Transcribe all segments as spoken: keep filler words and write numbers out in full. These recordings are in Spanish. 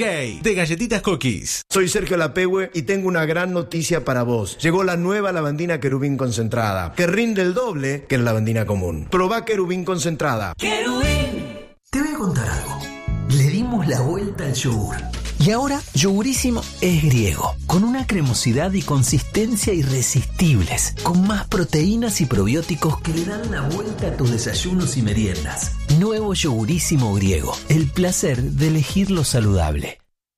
J de Galletitas Cookies. Soy Sergio Lapehue y tengo una gran noticia para vos. Llegó la nueva lavandina Querubín concentrada, que rinde el doble que la lavandina común. Probá Querubín concentrada. Querubín. Te voy a contar algo. Le dimos la vuelta al yogur. Y ahora, Yogurísimo es griego, con una cremosidad y consistencia irresistibles, con más proteínas y probióticos que le dan la vuelta a tus desayunos y meriendas. Nuevo Yogurísimo griego, el placer de elegir lo saludable.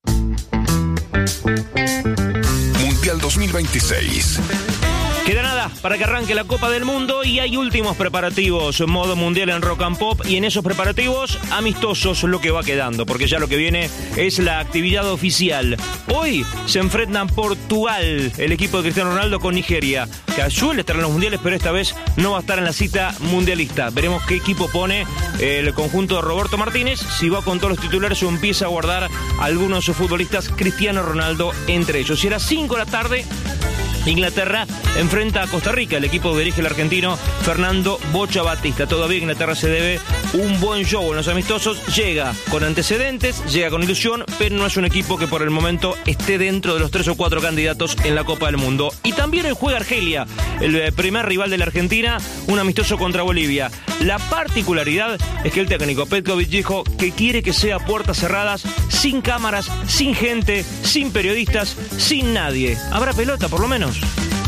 Mundial dos mil veintiséis. Queda nada para que arranque la Copa del Mundo y hay últimos preparativos en modo mundial en Rock and Pop, y en esos preparativos amistosos lo que va quedando, porque ya lo que viene es la actividad oficial. Hoy se enfrentan Portugal, el equipo de Cristiano Ronaldo, con Nigeria, que suele estar en los mundiales, pero esta vez no va a estar en la cita mundialista. Veremos qué equipo pone el conjunto de Roberto Martínez, si va con todos los titulares o empieza a guardar a algunos de sus futbolistas, Cristiano Ronaldo entre ellos. Y a las cinco de la tarde, Inglaterra enfrenta a Costa Rica, el equipo que dirige el argentino Fernando Bocha Batista. Todavía Inglaterra se debe un buen show en los amistosos, llega con antecedentes, llega con ilusión, pero no es un equipo que por el momento esté dentro de los tres o cuatro candidatos en la Copa del Mundo. Y también hoy juega Argelia, el primer rival de la Argentina, un amistoso contra Bolivia. La particularidad es que el técnico Petkovic dijo que quiere que sea puertas cerradas, sin cámaras, sin gente, sin periodistas, sin nadie. ¿Habrá pelota por lo menos?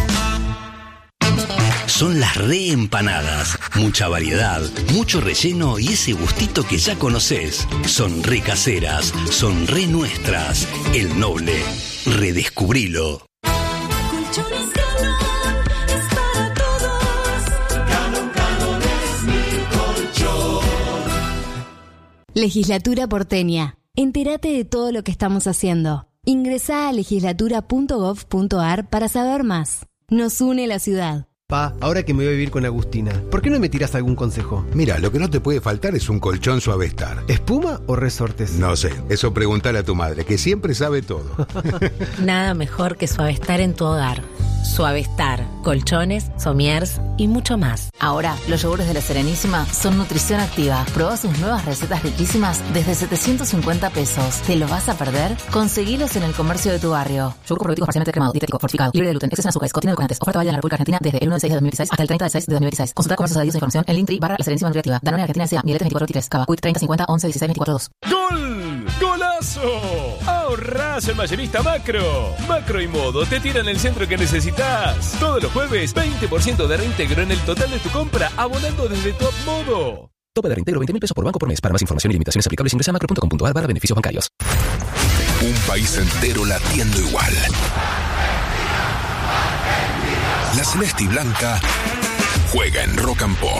Son las reempanadas. Mucha variedad, mucho relleno y ese gustito que ya conoces. Son re caseras, son re nuestras. El Noble, redescubrilo. Colchones Galón es para todos. Galón, Galón es mi colchón. Legislatura porteña. Entérate de todo lo que estamos haciendo. Ingresá a legislatura punto gov punto ar para saber más. Nos une la ciudad. Pa, ahora que me voy a vivir con Agustina, ¿por qué no me tiras algún consejo? Mira, lo que no te puede faltar es un colchón Suavestar. ¿Espuma o resortes? No sé, eso pregúntale a tu madre, que siempre sabe todo. Nada mejor que Suavestar en tu hogar. Suavestar, colchones, somiers y mucho más. Ahora, los yogures de La Serenísima son nutrición activa. Probá sus nuevas recetas riquísimas desde setecientos cincuenta pesos. ¿Te los vas a perder? Conseguilos en el comercio de tu barrio. Yogur probiótico parcialmente cremado, dietético, fortificado, libre de gluten, exceso en azúcares, contiene edulcorantes. Oferta válida en la República Argentina desde el uno de seis de dos mil dieciséis hasta el treinta de seis de dos mil veintiséis. Consulta comercios adheridos a información en Linktree barra La Serenísima Nutriactiva. Danone Argentina S A, Miletes veinticuatro veintitrés, Cava, Quick treinta cincuenta once dieciséis veinticuatro dos. ¡Gol! ¡Golazo! Ahorrás el mayorista Macro. Macro y Modo te tiran el centro que necesitas. Todos los jueves, veinte por ciento de reintegro en el total de tu compra, abonando desde Top Modo. Tope de reintegro veinte mil pesos por banco por mes. Para más información y limitaciones aplicables ingresa a macro punto com punto ar barra beneficios bancarios. Un país entero latiendo igual. La Celeste y Blanca juega en Rock and Pop.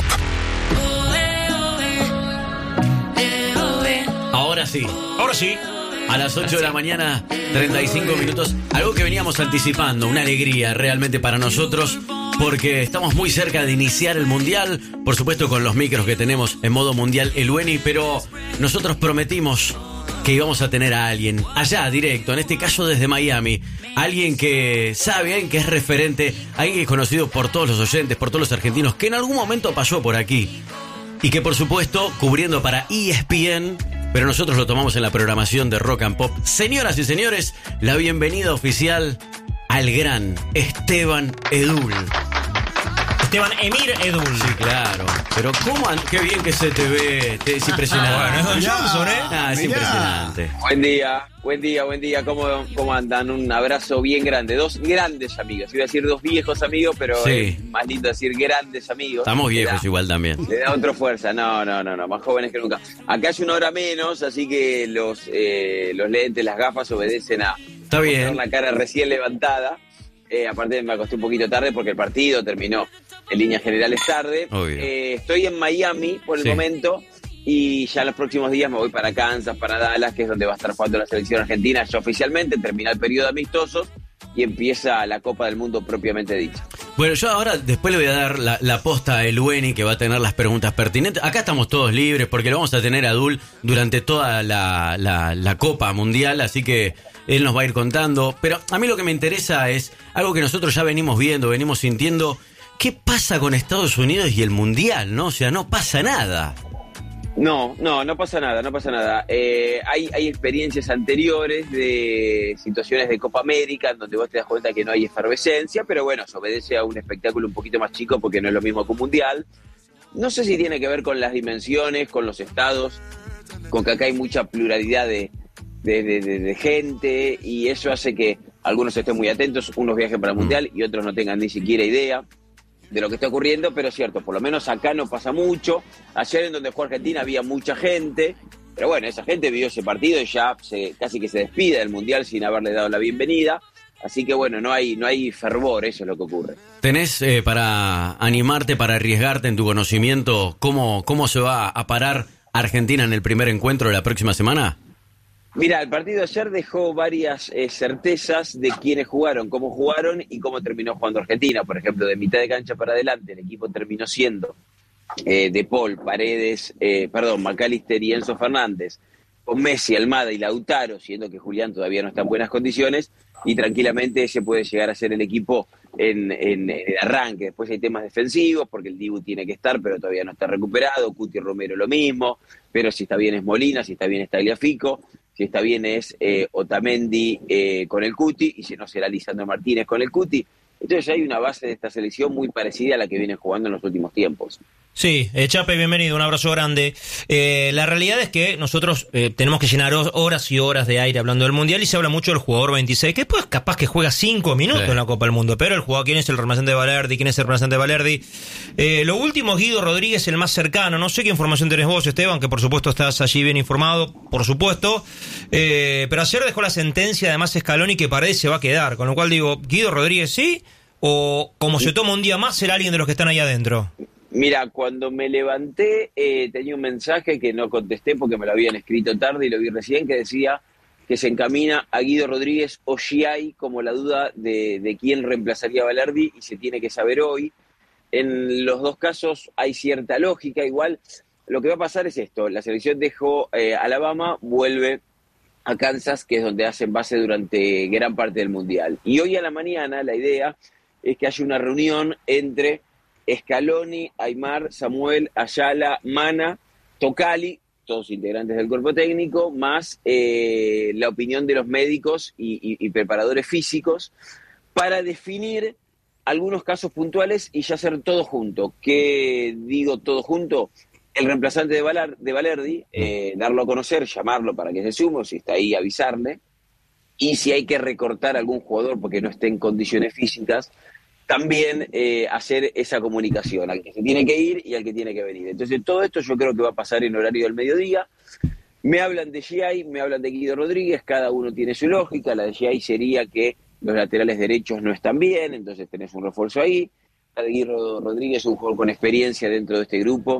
Ahora sí, ahora sí. A las ocho de la mañana, treinta y cinco minutos. Algo que veníamos anticipando, una alegría realmente para nosotros, porque estamos muy cerca de iniciar el Mundial. Por supuesto con los micros que tenemos en modo Mundial el Ueni, pero nosotros prometimos que íbamos a tener a alguien allá directo, en este caso desde Miami. Alguien que sabe, alguien que es referente, alguien que es conocido por todos los oyentes, por todos los argentinos, que en algún momento pasó por aquí. Y que por supuesto, cubriendo para E S P N, pero nosotros lo tomamos en la programación de Rock and Pop. Señoras y señores, la bienvenida oficial al gran Esteban Edul. Esteban Emir Edul. Sí, claro. Pero cómo an- qué bien que se te ve. Te- es impresionante. Bueno, es Don Johnson, ¿eh? Ah, es Mirá. impresionante. Buen día, buen día, buen día. ¿Cómo, ¿Cómo andan? Un abrazo bien grande. Dos grandes amigos. Iba a decir dos viejos amigos, pero Sí. es más lindo decir grandes amigos. Estamos Le viejos da- igual también. Le da otra fuerza. No, no, no, no. Más jóvenes que nunca. Acá es una hora menos, así que los, eh, los lentes, las gafas obedecen a Está bien. tener la cara recién levantada. Eh, aparte me acosté un poquito tarde porque el partido terminó en líneas generales tarde. Obvio. Eh, estoy en Miami por el Sí. momento y ya en los próximos días me voy para Kansas, para Dallas, que es donde va a estar jugando la selección argentina. Ya oficialmente termina el periodo de amistosos y empieza la Copa del Mundo propiamente dicha. Bueno, yo ahora después le voy a dar la, la posta a El Ueni, que va a tener las preguntas pertinentes. Acá estamos todos libres porque lo vamos a tener a Dul durante toda la, la, la Copa Mundial, así que él nos va a ir contando. Pero a mí lo que me interesa es algo que nosotros ya venimos viendo, venimos sintiendo. ¿Qué pasa con Estados Unidos y el Mundial, no? O sea, no pasa nada. No, no, no pasa nada, no pasa nada. Eh, hay, hay experiencias anteriores de situaciones de Copa América en donde vos te das cuenta que no hay efervescencia, pero bueno, se obedece a un espectáculo un poquito más chico porque no es lo mismo que un mundial. No sé si tiene que ver con las dimensiones, con los estados, con que acá hay mucha pluralidad de, de, de, de, de gente y eso hace que algunos estén muy atentos, unos viajen para el mundial y otros no tengan ni siquiera idea de lo que está ocurriendo, pero es cierto, por lo menos acá no pasa mucho. Ayer en donde fue Argentina había mucha gente, pero bueno, esa gente vio ese partido y ya se, casi que se despide del Mundial sin haberle dado la bienvenida, así que bueno, no hay, no hay fervor, eso es lo que ocurre. ¿Tenés eh, para animarte, para arriesgarte en tu conocimiento, cómo, cómo se va a parar Argentina en el primer encuentro de la próxima semana? Mira, el partido de ayer dejó varias eh, certezas de quiénes jugaron, cómo jugaron y cómo terminó jugando Argentina. Por ejemplo, de mitad de cancha para adelante, el equipo terminó siendo eh, De Paul, Paredes, eh, perdón, McAllister y Enzo Fernández, con Messi, Almada y Lautaro, siendo que Julián todavía no está en buenas condiciones, y tranquilamente ese puede llegar a ser el equipo en, en, en el arranque. Después hay temas defensivos, porque el Dibu tiene que estar, pero todavía no está recuperado, Cuti Romero lo mismo, pero si está bien es Molina, si está bien es Tagliafico, si está bien es eh, Otamendi eh, con el Cuti, y si no será Lisandro Martínez con el Cuti. Entonces hay una base de esta selección muy parecida a la que viene jugando en los últimos tiempos. Sí, eh, Chape, bienvenido, un abrazo grande. Eh, la realidad es que nosotros eh, tenemos que llenar horas y horas de aire hablando del Mundial y se habla mucho del jugador veintiséis, que después capaz que juega cinco minutos sí. en la Copa del Mundo, pero el jugador, ¿quién es el reemplazante de Valerdi? ¿Quién es el reemplazante de Valerdi? Eh, lo último, Guido Rodríguez, el más cercano. No sé qué información tenés vos, Esteban, que por supuesto estás allí bien informado, por supuesto. Eh, pero ayer dejó la sentencia, además Scaloni, que Paredes se va a quedar, con lo cual digo, Guido Rodríguez sí, o como se toma un día más, será alguien de los que están ahí adentro. Mira, cuando me levanté eh, tenía un mensaje que no contesté porque me lo habían escrito tarde y lo vi recién, que decía que se encamina a Guido Rodríguez o Giai como la duda de, de quién reemplazaría a Valerdi y se tiene que saber hoy. En los dos casos hay cierta lógica, igual lo que va a pasar es esto, la selección dejó eh, Alabama, vuelve a Kansas, que es donde hacen base durante gran parte del Mundial. Y hoy a la mañana la idea es que haya una reunión entre Scaloni, Aimar, Samuel, Ayala, Mana, Tocali, todos integrantes del cuerpo técnico, más eh, la opinión de los médicos y, y, y preparadores físicos, para definir algunos casos puntuales y ya hacer todo junto. ¿Qué digo todo junto? El reemplazante de, Valar, de Valerdi, eh, darlo a conocer, llamarlo para que se sume, si está ahí avisarle, y si hay que recortar a algún jugador porque no esté en condiciones físicas, también eh, hacer esa comunicación al que se tiene que ir y al que tiene que venir. Entonces todo esto yo creo que va a pasar en horario del mediodía. Me hablan de Giai, me hablan de Guido Rodríguez, cada uno tiene su lógica. La de Giai sería que los laterales derechos no están bien, entonces tenés un refuerzo ahí. La de Guido Rodríguez es un jugador con experiencia dentro de este grupo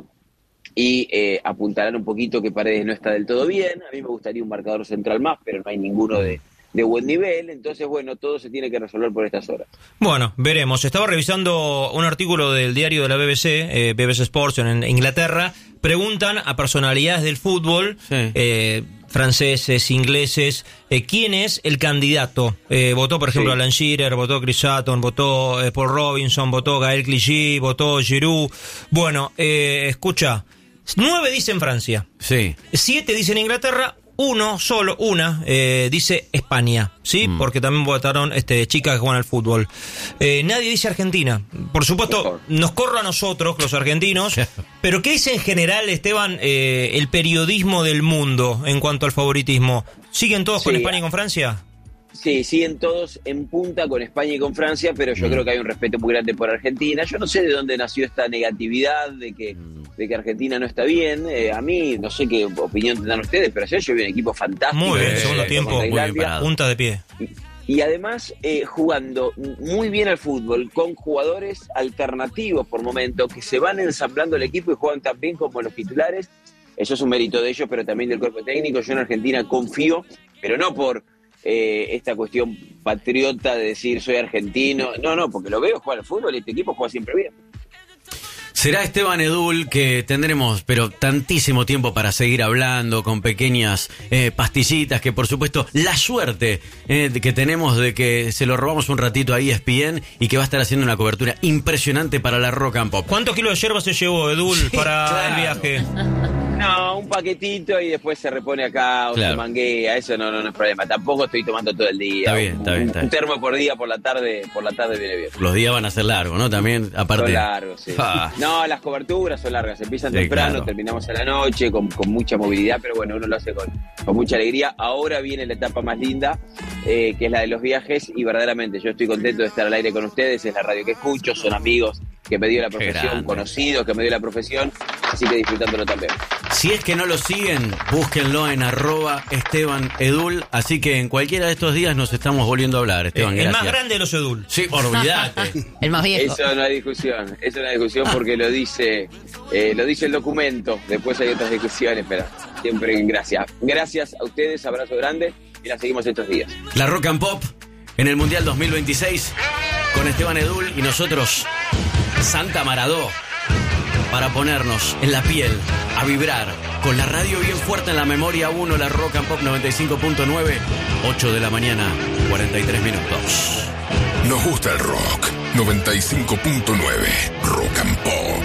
y eh, apuntarán un poquito que Paredes no está del todo bien. A mí me gustaría un marcador central más, pero no hay ninguno de... de buen nivel, entonces bueno, todo se tiene que resolver por estas horas. Bueno, veremos. Estaba revisando un artículo del diario de la B B C, eh, B B C Sports en Inglaterra. Preguntan a personalidades del fútbol, sí. eh, franceses, ingleses, eh, quién es el candidato. Eh, votó, por ejemplo, sí. Alan Shearer, votó Chris Sutton, votó eh, Paul Robinson, votó Gaël Clichy, votó Giroud. Bueno, eh, escucha, nueve dicen Francia, sí. siete dicen Inglaterra, uno, solo, una, eh, dice España, ¿sí? Mm. Porque también votaron este, chicas que juegan al fútbol. Eh, nadie dice Argentina. Por supuesto, nos corre a nosotros, los argentinos, pero ¿qué dice en general, Esteban, eh, el periodismo del mundo en cuanto al favoritismo? ¿Siguen todos sí. con España y con Francia? Sí, siguen todos en punta con España y con Francia, pero yo mm. creo que hay un respeto muy grande por Argentina. Yo no sé de dónde nació esta negatividad de que, de que Argentina no está bien. Eh, a mí, no sé qué opinión tendrán ustedes, pero ayer yo vi un equipo fantástico. Muy bien, eh, segundo tiempo, muy bien parado. Punta de pie. Y, y además eh, jugando muy bien al fútbol, con jugadores alternativos por momento, que se van ensamblando el equipo y juegan tan bien como los titulares. Eso es un mérito de ellos, pero también del cuerpo técnico. Yo en Argentina confío, pero no por... Eh, esta cuestión patriota de decir soy argentino, no, no, porque lo veo jugar al fútbol y este equipo juega siempre bien. Será Esteban Edul, que tendremos pero tantísimo tiempo para seguir hablando con pequeñas eh, pastillitas, que por supuesto la suerte eh, que tenemos de que se lo robamos un ratito a E S P N y que va a estar haciendo una cobertura impresionante para la Rock and Pop. ¿Cuántos kilos de yerba se llevó Edul sí, para claro. el viaje? No, un paquetito y después se repone acá o Claro. se manguea, eso no, no, no es problema. Tampoco estoy tomando todo el día. Está bien, está bien, está Un bien. termo por día por la tarde, por la tarde viene bien. Los días van a ser largos, ¿no? También, aparte. Son largos, sí. Ah. No, las coberturas son largas, empiezan Sí, temprano, claro. terminamos a la noche, con, con mucha movilidad, pero bueno, uno lo hace con, con mucha alegría. Ahora viene la etapa más linda, eh, que es la de los viajes, y verdaderamente yo estoy contento de estar al aire con ustedes, es la radio que escucho, son amigos que me dio la profesión, grande. conocidos que me dio la profesión, así que disfrutándolo también. Si es que no lo siguen, búsquenlo en arroba Esteban Edul. Así que en cualquiera de estos días nos estamos volviendo a hablar, Esteban. El gracias. más grande de los Edul. Sí, olvídate. El más viejo. Eso no hay discusión, eso no hay discusión porque lo dice, eh, lo dice el documento. Después hay otras discusiones, pero siempre gracias. Gracias a ustedes, abrazo grande y la seguimos estos días. La Rock and Pop en el Mundial dos mil veintiséis con Esteban Edul y nosotros, Santa Maradó, para ponernos en la piel, a vibrar, con la radio bien fuerte en la memoria. Uno, la Rock and Pop noventa y cinco punto nueve, ocho de la mañana, cuarenta y tres minutos. Nos gusta el rock. noventa y cinco punto nueve Rock and Pop.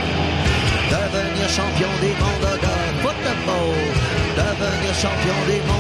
Devenir champion du monde de football. Devenir champion du monde